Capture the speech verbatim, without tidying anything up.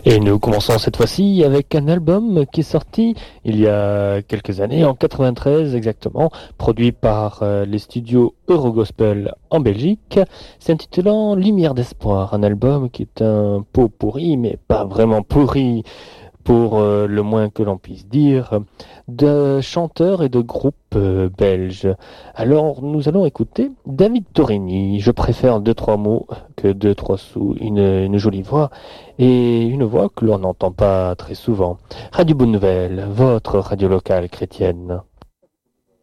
Et nous commençons cette fois-ci avec un album qui est sorti il y a quelques années, en quatre-vingt-treize exactement, produit par euh, les studios Eurogospel en Belgique, s'intitulant Lumière d'espoir, un album qui est un pot pourri, mais pas vraiment pourri pour euh, le moins que l'on puisse dire, de chanteurs et de groupes euh, belges. Alors nous allons écouter David Torini. Je préfère deux trois mots que deux trois sous, une, une jolie voix et une voix que l'on n'entend pas très souvent. Radio Bonne Nouvelle, votre radio locale chrétienne.